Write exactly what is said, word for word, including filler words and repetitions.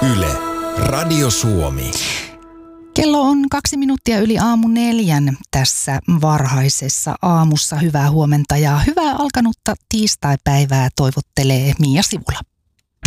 Yle, Radio Suomi. Kello on kaksi minuuttia yli aamu neljän tässä varhaisessa aamussa. Hyvää huomenta ja hyvää alkanutta tiistaipäivää toivottelee Mia Sivula.